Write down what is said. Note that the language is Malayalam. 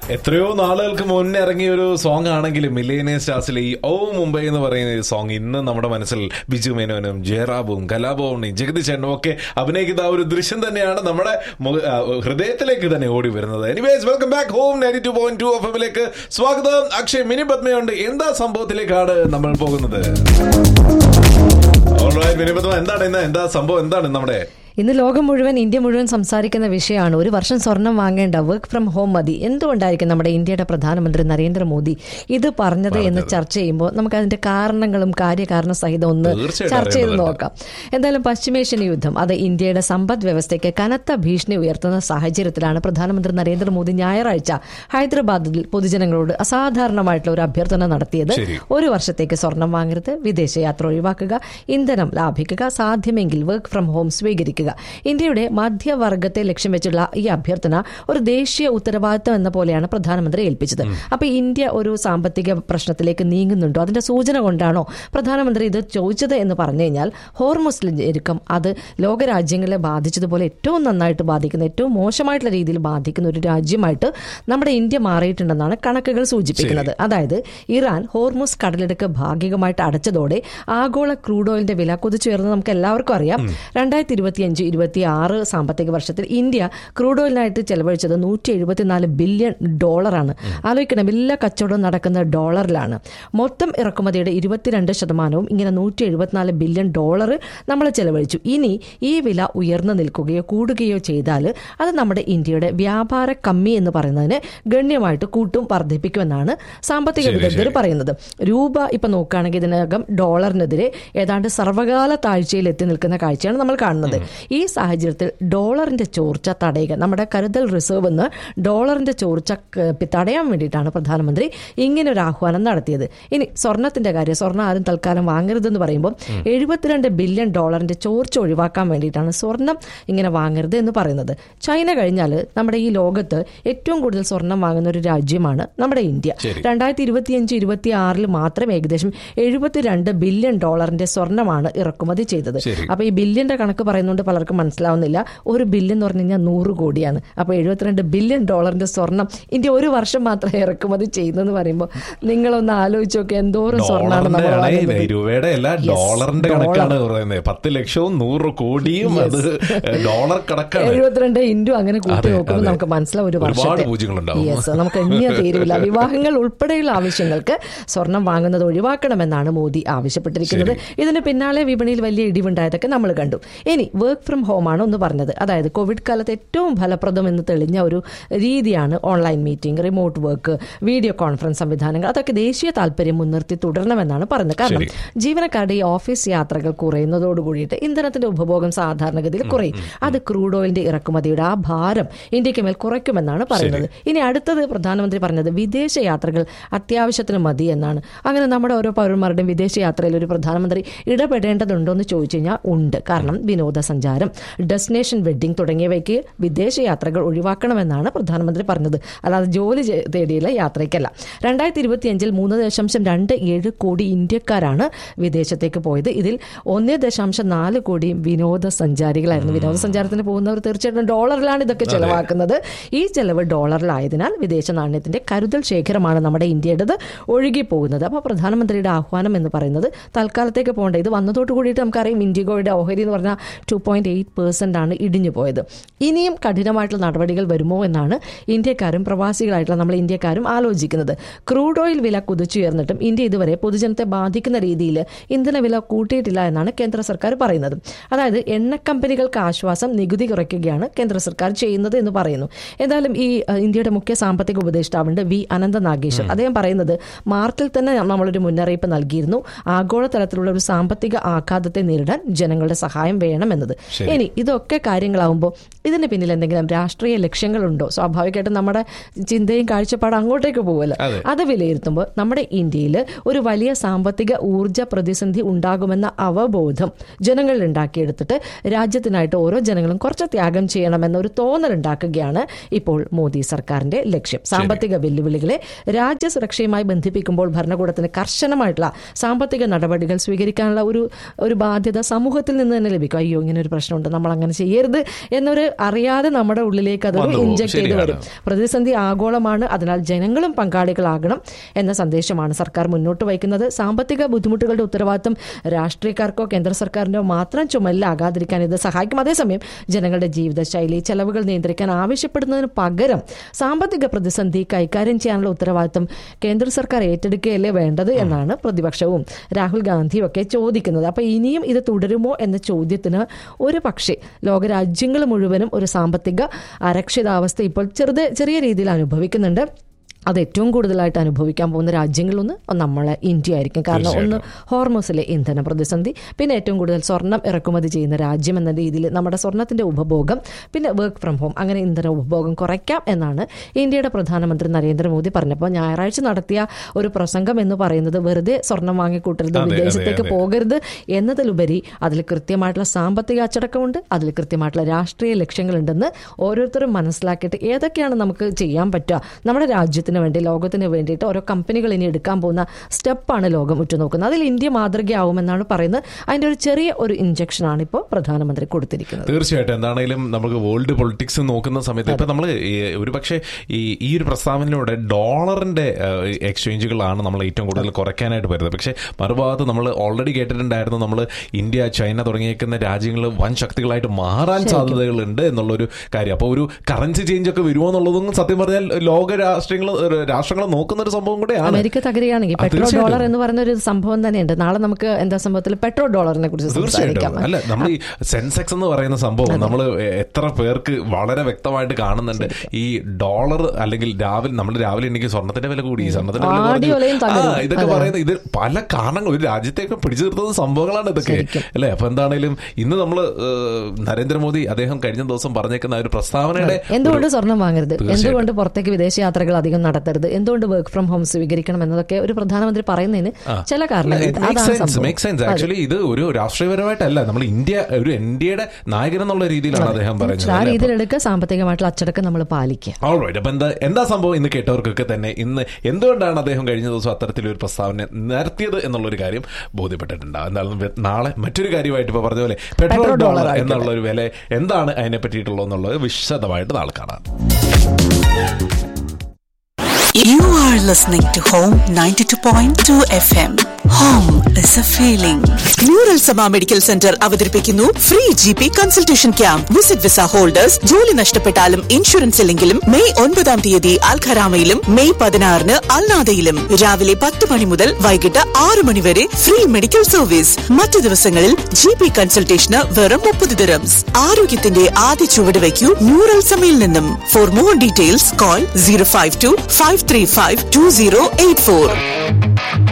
എത്രയോ നാളുകൾക്ക് മുന്നേ ഇറങ്ങിയ ഒരു സോങ് ആണെങ്കിലും മില്ലേനിയർ സ്റ്റാർസിലെ ഈ ഓ മുംബൈ എന്ന് പറയുന്ന ഈ സോങ് ഇന്ന് നമ്മുടെ മനസ്സിൽ ബിജു മേനോനും ജയറാബും കലാഭവനും ജഗതി ചേട്ടനും ഒക്കെ അഭിനയിക്കുന്ന ആ ഒരു ദൃശ്യം തന്നെയാണ് നമ്മുടെ ഹൃദയത്തിലേക്ക് തന്നെ ഓടി വരുന്നത്. Anyways welcome back home 92.2 FM സ്വാഗതം. അക്ഷയ് മിനി പത്മയുണ്ട്. എന്താ സംഭവത്തിലേക്കാണ് നമ്മൾ പോകുന്നത്? മിനി പത്മ, എന്താണ് ഇന്ന് എന്താ സംഭവം? എന്താണ് നമ്മുടെ ഇന്ന് ലോകം മുഴുവൻ, ഇന്ത്യ മുഴുവൻ സംസാരിക്കുന്ന വിഷയമാണ് ഒരു വർഷം സ്വർണം വാങ്ങേണ്ട, വർക്ക് ഫ്രം ഹോം മതി. എന്തുകൊണ്ടായിരിക്കും നമ്മുടെ ഇന്ത്യയുടെ പ്രധാനമന്ത്രി നരേന്ദ്രമോദി ഇത് പറഞ്ഞത് എന്ന് ചർച്ച ചെയ്യുമ്പോൾ നമുക്ക് അതിന്റെ കാരണങ്ങളും കാര്യകാരണ സഹിതം ഒന്ന് ചർച്ച ചെയ്ത് നോക്കാം. എന്തായാലും പശ്ചിമേഷ്യൻ യുദ്ധം അത് ഇന്ത്യയുടെ സമ്പദ് വ്യവസ്ഥയ്ക്ക് കനത്ത ഭീഷണി ഉയർത്തുന്ന സാഹചര്യത്തിലാണ് പ്രധാനമന്ത്രി നരേന്ദ്രമോദി ഞായറാഴ്ച ഹൈദരാബാദിൽ പൊതുജനങ്ങളോട് അസാധാരണമായിട്ടുള്ള ഒരു അഭ്യർത്ഥന നടത്തിയത്. ഒരു വർഷത്തേക്ക് സ്വർണം വാങ്ങരുത്, വിദേശയാത്ര ഒഴിവാക്കുക, ഇന്ധനം ലാഭിക്കുക, സാധ്യമെങ്കിൽ വർക്ക് ഫ്രം ഹോം സ്വീകരിക്കുക. ഇന്ത്യയുടെ മധ്യവർഗത്തെ ലക്ഷ്യം വെച്ചുള്ള ഈ അഭ്യർത്ഥന ഒരു ദേശീയ ഉത്തരവാദിത്തം എന്ന പോലെയാണ് പ്രധാനമന്ത്രി ഏൽപ്പിച്ചത്. അപ്പൊ ഇന്ത്യ ഒരു സാമ്പത്തിക പ്രശ്നത്തിലേക്ക് നീങ്ങുന്നുണ്ടോ, അതിന്റെ സൂചന കൊണ്ടാണോ പ്രധാനമന്ത്രി ഇത് ചോദിച്ചത് എന്ന് പറഞ്ഞു കഴിഞ്ഞാൽ, ഹോർമുസ് ഞെരുക്കം അത് ലോകരാജ്യങ്ങളെ ബാധിച്ചതുപോലെ ഏറ്റവും നന്നായിട്ട് ബാധിക്കുന്ന, ഏറ്റവും മോശമായിട്ടുള്ള രീതിയിൽ ബാധിക്കുന്ന ഒരു രാജ്യമായിട്ട് നമ്മുടെ ഇന്ത്യ മാറിയിട്ടുണ്ടെന്നാണ് കണക്കുകൾ സൂചിപ്പിക്കുന്നത്. അതായത് ഇറാൻ ഹോർമുസ് കടലിടുക്ക് ഭാഗികമായിട്ട് അടച്ചതോടെ ആഗോള ക്രൂഡ് ഓയിലിന്റെ വില കുതിച്ചുയർന്നത് നമുക്ക് എല്ലാവർക്കും അറിയാം. 2025-26 സാമ്പത്തിക വർഷത്തിൽ ഇന്ത്യ ക്രൂഡ് ഓയിലിനായിട്ട് ചെലവഴിച്ചത് $174 ബില്യൺ. ആലോചിക്കണം, എല്ലാ കച്ചവടവും നടക്കുന്ന ഡോളറിലാണ്. മൊത്തം ഇറക്കുമതിയുടെ 22% ഇങ്ങനെ $174 ബില്യൺ നമ്മൾ ചെലവഴിച്ചു. ഇനി ഈ വില ഉയർന്നു നിൽക്കുകയോ കൂടുകയോ ചെയ്താൽ അത് നമ്മുടെ ഇന്ത്യയുടെ വ്യാപാര കമ്മി എന്ന് പറയുന്നതിന് ഗണ്യമായിട്ട് കൂട്ടും വർദ്ധിപ്പിക്കുമെന്നാണ് സാമ്പത്തിക വിദഗ്ധർ പറയുന്നത്. രൂപ ഇപ്പൊ നോക്കുകയാണെങ്കിൽ ഇതിനകം ഡോളറിനെതിരെ ഏതാണ്ട് സർവകാല താഴ്ചയിൽ എത്തി നിൽക്കുന്ന കാഴ്ചയാണ് നമ്മൾ കാണുന്നത്. ഈ സാഹചര്യത്തിൽ ഡോളറിന്റെ ചോർച്ച തടയുക, നമ്മുടെ കരുതൽ റിസർവ് എന്ന് ഡോളറിന്റെ ചോർച്ച തടയാൻ വേണ്ടിയിട്ടാണ് പ്രധാനമന്ത്രി ഇങ്ങനെ ഒരു ആഹ്വാനം നടത്തിയത്. ഇനി സ്വർണത്തിന്റെ കാര്യം, സ്വർണ്ണം ആരും തൽക്കാലം വാങ്ങരുതെന്ന് പറയുമ്പോൾ $72 ബില്യൺ ചോർച്ച ഒഴിവാക്കാൻ വേണ്ടിയിട്ടാണ് സ്വർണം ഇങ്ങനെ വാങ്ങരുത് എന്ന് പറയുന്നത്. ചൈന കഴിഞ്ഞാൽ നമ്മുടെ ഈ ലോകത്ത് ഏറ്റവും കൂടുതൽ സ്വർണം വാങ്ങുന്ന ഒരു രാജ്യമാണ് നമ്മുടെ ഇന്ത്യ. 2025-26 മാത്രം ഏകദേശം $72 ബില്യൺ സ്വർണമാണ് ഇറക്കുമതി ചെയ്തത്. അപ്പൊ ഈ ബില്യന്റെ കണക്ക് പറയുന്നുണ്ട് പലർക്കും മനസ്സിലാവുന്നില്ല. ഒരു ബില്യൺ എന്ന് പറഞ്ഞു കഴിഞ്ഞാൽ 100 കോടിയാണ്. അപ്പൊ $72 ബില്യൺ സ്വർണം ഇന്ത്യ ഒരു വർഷം മാത്രം ഇറക്കുമതി ചെയ്യുന്നെന്ന് പറയുമ്പോൾ നിങ്ങളൊന്ന് ആലോചിച്ച് നോക്കി, എന്തോരം സ്വർണ്ണമാണ് രൂപയുടെ അല്ല ഡോളറിന്റെ കണക്കാണ് പറയുന്നത്. 10 ലക്ഷവും 100 കോടിയും അത് ഡോളർ കണക്കാണ്. 72 ഇൻറ്റു അങ്ങനെ കൂട്ടി നോക്കുമ്പോൾ നമുക്ക് മനസ്സിലാവും ഒരു വർഷത്തെ. യെസ്, നമുക്ക് എണ്ണിയാ തീരുവില്ല. വിവാഹങ്ങൾ ഉൾപ്പെടെയുള്ള ആവശ്യങ്ങൾക്ക് സ്വർണം വാങ്ങുന്നത് ഒഴിവാക്കണമെന്നാണ് മോദി ആവശ്യപ്പെട്ടിരിക്കുന്നത്. ഇതിന് പിന്നാലെ വിപണിയിൽ വലിയ ഇടിവുണ്ടായതൊക്കെ നമ്മൾ കണ്ടു. ഇനി വർക്ക് ഫ്രം ഹോം ആണ് ഒന്ന് പറഞ്ഞത്. അതായത് കോവിഡ് കാലത്ത് ഏറ്റവും ഫലപ്രദം എന്ന് തെളിഞ്ഞ ഒരു രീതിയാണ് online meeting, remote work, video conference സംവിധാനങ്ങൾ. അതൊക്കെ ദേശീയ താല്പര്യം മുൻനിർത്തി തുടരണമെന്നാണ് പറയുന്നത്. കാരണം ജീവനക്കാരുടെ ഈ ഓഫീസ് യാത്രകൾ കുറയുന്നതോട് കൂടിയിട്ട് ഇന്ധനത്തിന്റെ ഉപഭോഗം സാധാരണഗതിയിൽ കുറയും. അത് ക്രൂഡ് ഓയിലിന്റെ ഇറക്കുമതിയുടെ ആ ഭാരം ഇന്ത്യക്ക് മേൽ കുറയ്ക്കുമെന്നാണ് പറയുന്നത്. ഇനി അടുത്തത് പ്രധാനമന്ത്രി പറഞ്ഞത് വിദേശ യാത്രകൾ അത്യാവശ്യത്തിന് മതി എന്നാണ്. അങ്ങനെ നമ്മുടെ ഓരോ പൗരന്മാരുടെയും വിദേശ യാത്രയിൽ ഒരു പ്രധാനമന്ത്രി ഇടപെടേണ്ടതുണ്ടോ എന്ന് ചോദിച്ചു കഴിഞ്ഞാൽ ഉണ്ട്. കാരണം വിനോദസഞ്ചാരം, ഡെസ്റ്റിനേഷൻ വെഡ്ഡിംഗ് തുടങ്ങിയവയ്ക്ക് വിദേശയാത്രകൾ ഒഴിവാക്കണമെന്നാണ് പ്രധാനമന്ത്രി പറഞ്ഞത്. അല്ലാതെ ജോലി തേടിയുള്ള യാത്രയ്ക്കല്ല. 2025 3.27 കോടി ഇന്ത്യക്കാരാണ് വിദേശത്തേക്ക് പോയത്. ഇതിൽ 1.4 കോടി വിനോദസഞ്ചാരികളായിരുന്നു. വിനോദസഞ്ചാരത്തിന് പോകുന്നവർ തീർച്ചയായിട്ടും ഡോളറിലാണ് ഇതൊക്കെ ചെലവാക്കുന്നത്. ഈ ചെലവ് ഡോളറിലായതിനാൽ വിദേശ നാണ്യത്തിന്റെ കരുതൽ ശേഖരമാണ് നമ്മുടെ ഇന്ത്യയുടേത് ഒഴുകിപ്പോകുന്നത്. അപ്പോൾ പ്രധാനമന്ത്രിയുടെ ആഹ്വാനം എന്ന് പറയുന്നത് തൽക്കാലത്തേക്ക് പോകേണ്ട. ഇത് വന്നതോട് കൂടിയിട്ട് നമുക്കറിയാം ഇൻഡിഗോയുടെ ഓഹരി എന്ന് പറഞ്ഞാൽ 2.8% ഇടിഞ്ഞു പോയത്. ഇനിയും കഠിനമായിട്ടുള്ള നടപടികൾ വരുമോ എന്നാണ് ഇന്ത്യക്കാരും പ്രവാസികളായിട്ടുള്ള നമ്മൾ ഇന്ത്യക്കാരും ആലോചിക്കുന്നത്. ക്രൂഡ് ഓയിൽ വില കുതിച്ചുയർന്നിട്ടും ഇന്ത്യ ഇതുവരെ പൊതുജനത്തെ ബാധിക്കുന്ന രീതിയിൽ ഇന്ധനവില കൂട്ടിയിട്ടില്ല എന്നാണ് കേന്ദ്ര സർക്കാർ പറയുന്നത്. അതായത് എണ്ണ കമ്പനികൾക്ക് ആശ്വാസം, നികുതി കുറയ്ക്കുകയാണ് കേന്ദ്ര സർക്കാർ ചെയ്യുന്നത് എന്ന് പറയുന്നു. എന്തായാലും ഈ ഇന്ത്യയുടെ മുഖ്യ സാമ്പത്തിക ഉപദേഷ്ടാവുണ്ട് വി അനന്ത നാഗേശ്വർ. അദ്ദേഹം പറയുന്നത് മാർച്ചിൽ തന്നെ നമ്മളൊരു മുന്നറിയിപ്പ് നൽകിയിരുന്നു, ആഗോളതലത്തിലുള്ള ഒരു സാമ്പത്തിക ആഘാതത്തെ നേരിടാൻ ജനങ്ങളുടെ സഹായം വേണമെന്നത്. ഇനി ഇതൊക്കെ കാര്യങ്ങളാവുമ്പോൾ ഇതിന് പിന്നിൽ എന്തെങ്കിലും രാഷ്ട്രീയ ലക്ഷ്യങ്ങളുണ്ടോ? സ്വാഭാവികമായിട്ടും നമ്മുടെ ചിന്തയും കാഴ്ചപ്പാടും അങ്ങോട്ടേക്ക് പോകുമല്ലോ. അത് വിലയിരുത്തുമ്പോൾ നമ്മുടെ ഇന്ത്യയിൽ ഒരു വലിയ സാമ്പത്തിക ഊർജ്ജ പ്രതിസന്ധി ഉണ്ടാകുമെന്ന അവബോധം ജനങ്ങളിൽ ഉണ്ടാക്കിയെടുത്തിട്ട് രാജ്യത്തിനായിട്ട് ഓരോ ജനങ്ങളും കുറച്ച് ത്യാഗം ചെയ്യണമെന്ന ഒരു തോന്നലുണ്ടാക്കുകയാണ് ഇപ്പോൾ മോദി സർക്കാരിന്റെ ലക്ഷ്യം. സാമ്പത്തിക വെല്ലുവിളികളെ രാജ്യസുരക്ഷയുമായി ബന്ധിപ്പിക്കുമ്പോൾ ഭരണകൂടത്തിന് കർശനമായിട്ടുള്ള സാമ്പത്തിക നടപടികൾ സ്വീകരിക്കാനുള്ള ഒരു ബാധ്യത സമൂഹത്തിൽ നിന്ന് തന്നെ ലഭിക്കും. അയ്യോ, ഇങ്ങനെ ഒരു പ്രശ്നമുണ്ട്, നമ്മൾ അങ്ങനെ ചെയ്യരുത് എന്നൊരു അറിയാതെ നമ്മുടെ ഉള്ളിലേക്ക് അതൊരു ഇൻജക്ട് ചെയ്ത് വരും. പ്രതിസന്ധി ആഗോളമാണ്, അതിനാൽ ജനങ്ങളും പങ്കാളികളാകണം എന്ന സന്ദേശമാണ് സർക്കാർ മുന്നോട്ട് വയ്ക്കുന്നത്. സാമ്പത്തിക ബുദ്ധിമുട്ടുകളുടെ ഉത്തരവാദിത്തം രാഷ്ട്രീയക്കാർക്കോ കേന്ദ്ര സർക്കാരിനോ മാത്രം ചുമലിലാകാതിരിക്കാൻ ഇത് സഹായിക്കും. അതേസമയം ജനങ്ങളുടെ ജീവിതശൈലി, ചെലവുകൾ നിയന്ത്രിക്കാൻ ആവശ്യപ്പെടുന്നതിന് പകരം സാമ്പത്തിക പ്രതിസന്ധി കൈകാര്യം ചെയ്യാനുള്ള ഉത്തരവാദിത്തം കേന്ദ്ര സർക്കാർ ഏറ്റെടുക്കുകയല്ലേ വേണ്ടത് എന്നാണ് പ്രതിപക്ഷവും രാഹുൽ ഗാന്ധിയും ഒക്കെ ചോദിക്കുന്നത്. അപ്പൊ ഇനിയും ഇത് തുടരുമോ എന്ന ചോദ്യത്തിന് ഒരു പക്ഷേ ലോകരാജ്യങ്ങൾ മുഴുവനും ഒരു സാമ്പത്തിക അരക്ഷിതാവസ്ഥ ഇപ്പോൾ ചെറിയ രീതിയിൽ അനുഭവിക്കുന്നുണ്ട്. അത് ഏറ്റവും കൂടുതലായിട്ട് അനുഭവിക്കാൻ പോകുന്ന രാജ്യങ്ങളൊന്ന് നമ്മളെ ഇന്ത്യ ആയിരിക്കും. കാരണം ഒന്ന് ഹോർമോസിലെ ഇന്ധന പ്രതിസന്ധി, പിന്നെ ഏറ്റവും കൂടുതൽ സ്വർണം ഇറക്കുമതി ചെയ്യുന്ന രാജ്യം എന്ന രീതിയിൽ നമ്മുടെ സ്വർണത്തിന്റെ ഉപഭോഗം, പിന്നെ വർക്ക് ഫ്രം ഹോം, അങ്ങനെ ഇന്ധന ഉപഭോഗം കുറയ്ക്കാം എന്നാണ് ഇന്ത്യയുടെ പ്രധാനമന്ത്രി നരേന്ദ്രമോദി പറഞ്ഞപ്പോൾ ഞായറാഴ്ച നടത്തിയ ഒരു പ്രസംഗം എന്ന് പറയുന്നത് വെറുതെ സ്വർണം വാങ്ങിക്കൂട്ടരുത്, വിദേശത്തേക്ക് പോകരുത് എന്നതിലുപരി അതിൽ കൃത്യമായിട്ടുള്ള സാമ്പത്തിക അച്ചടക്കമുണ്ട്, അതിൽ കൃത്യമായിട്ടുള്ള രാഷ്ട്രീയ ലക്ഷ്യങ്ങളുണ്ടെന്ന് ഓരോരുത്തരും മനസ്സിലാക്കിയിട്ട് ഏതൊക്കെയാണ് നമുക്ക് ചെയ്യാൻ പറ്റുക, നമ്മുടെ രാജ്യത്തിന് വേണ്ടി, ലോകത്തിന് വേണ്ടിയിട്ട് ഓരോ കമ്പനികൾ ഇനി എടുക്കാൻ പോകുന്ന സ്റ്റെപ്പാണ് ലോകം ഉറ്റുനോക്കുന്നത്. അതിൽ ഇന്ത്യ മാതൃകയാവുമെന്നാണ് പറയുന്നത്. അതിന്റെ ഒരു ചെറിയ ഒരു ഇഞ്ചക്ഷനാണ് ഇപ്പോൾ പ്രധാനമന്ത്രി കൊടുത്തിരിക്കുന്നത്. തീർച്ചയായിട്ടും എന്താണെങ്കിലും നമുക്ക് വേൾഡ് പൊളിറ്റിക്സ് നോക്കുന്ന സമയത്ത് ഇപ്പൊ നമ്മൾ ഒരു പക്ഷേ ഈ ഒരു പ്രസ്താവനയിലൂടെ ഡോളറിന്റെ എക്സ്ചേഞ്ചുകളാണ് നമ്മൾ ഏറ്റവും കൂടുതൽ കുറയ്ക്കാനായിട്ട് വരുന്നത്. പക്ഷേ മറുഭാഗത്ത് നമ്മൾ ഓൾറെഡി കേട്ടിട്ടുണ്ടായിരുന്നു, നമ്മൾ ഇന്ത്യ, ചൈന തുടങ്ങിയേക്കുന്ന രാജ്യങ്ങൾ വൻ ശക്തികളായിട്ട് മാറാൻ സാധ്യതകളുണ്ട് എന്നുള്ളൊരു കാര്യം. അപ്പോൾ ഒരു കറൻസി ചേഞ്ച് ഒക്കെ വരുമോ എന്നുള്ളതൊന്നും സത്യം പറഞ്ഞാൽ ലോക രാഷ്ട്രങ്ങൾ നോക്കുന്ന ഒരു സംഭവം കൂടെയാണ്. അമേരിക്ക തകരുകയാണെങ്കിൽ പെട്രോൾ ഡോളർ എന്ന് പറയുന്ന ഒരു സംഭവം തന്നെയുണ്ട്. നാളെ നമുക്ക് എന്താ സംഭവത്തിൽ പെട്രോൾ ഡോളറിനെ കുറിച്ച് സംസാരിക്കാം. അല്ല, നമ്മൾ ഈ സെൻസെക്സ് എന്ന് പറയുന്ന സംഭവം നമ്മൾ എത്ര പേർക്ക് വളരെ വ്യക്തമായിട്ട് കാണുന്നുണ്ട്. ഈ ഡോളർ അല്ലെങ്കിൽ രാവിലെ എനിക്ക് സ്വർണത്തിന്റെ വില കൂടി, സ്വർണത്തിന്റെ ഇതൊക്കെ പറയുന്നത് ഇത് പല കാരണങ്ങൾ ഒരു രാജ്യത്തേക്ക് പിടിച്ചു നിർത്തുന്ന സംഭവങ്ങളാണ് ഇതൊക്കെ അല്ലെ. അപ്പൊ എന്താണേലും ഇന്ന് നമ്മൾ നരേന്ദ്രമോദി അദ്ദേഹം കഴിഞ്ഞ ദിവസം പറഞ്ഞേക്കുന്ന ഒരു പ്രസ്താവനയുടെ എന്തുകൊണ്ട് സ്വർണം വാങ്ങരുത്, എന്തുകൊണ്ട് പുറത്തേക്ക് വിദേശ യാത്രകൾ അധികം നടത്തരുത്, എന്തുകൊണ്ട് വർക്ക് ഫ്രം ഹോം സ്വീകരിക്കണം എന്നതൊക്കെ ഒരു പ്രധാനമന്ത്രി പറയുന്നതിന് ചില കാരണങ്ങൾ. ആക്ച്വലി ഇത് ഒരു രാഷ്ട്രീയപരമായിട്ടല്ല, നമ്മൾ ഇന്ത്യയുടെ നായകൻ എന്നുള്ള രീതിയിലാണ് അദ്ദേഹം പറയുന്നത്. ആ രീതിയിൽ എടുക്കുക, സാമ്പത്തികമായിട്ടുള്ള അച്ചടക്കം നമ്മൾ പാലിക്കുക. ഓൾറൈറ്റ്. അപ്പൊ എന്താ സംഭവം ഇന്ന് കേട്ടവർക്കൊക്കെ തന്നെ ഇന്ന് എന്തുകൊണ്ടാണ് അദ്ദേഹം കഴിഞ്ഞ ദിവസം അത്തരത്തിലൊരു പ്രസ്താവന നടത്തിയത് എന്നുള്ളൊരു കാര്യം ബോധ്യപ്പെട്ടിട്ടുണ്ട്. എന്തായാലും നാളെ മറ്റൊരു കാര്യമായിട്ട് ഇപ്പൊ പറഞ്ഞ പോലെ പെട്രോൾ ഡോളർ എന്നുള്ള ഒരു വില എന്താണ് അതിനെ പറ്റിയിട്ടുള്ളത് എന്നുള്ളത് വിശദമായിട്ട് നാളെ കാണാം. You are listening to Home 92.2 FM. Home is a feeling. Neural Sama Medical Center അവതരിപ്പിക്കുന്നു free GP consultation camp. Visit visa holders ജോലി നഷ്ടപ്പെട്ടാലും ഇൻഷുറൻസ് ഇല്ലെങ്കിലും മെയ് 9 തീയതി അൽഖരാമയിലും മെയ് 16 അൽനാദയിലും രാവിലെ 10 മണി മുതൽ വൈകിട്ട് 6 മണി വരെ ഫ്രീ മെഡിക്കൽ സർവീസ്. മറ്റു ദിവസങ്ങളിൽ GP കൺസൾട്ടേഷന് വെറും 30 ദിർഹംസ്. ആരോഗ്യത്തിന്റെ ആദ്യ ചുവട് വയ്ക്കൂ ന്യൂറൽ സമയിൽ നിന്നും. For more details call 052-535-2084.